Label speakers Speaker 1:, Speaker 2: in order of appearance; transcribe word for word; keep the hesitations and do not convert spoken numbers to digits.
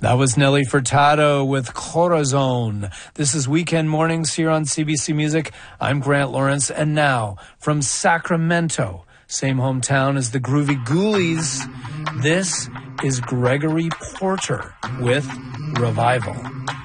Speaker 1: That was Nelly Furtado with Corazon. This is Weekend Mornings here on C B C Music. I'm Grant Lawrence, and now from Sacramento, same hometown as the Groovy Ghoulies, this is Gregory Porter with Revival.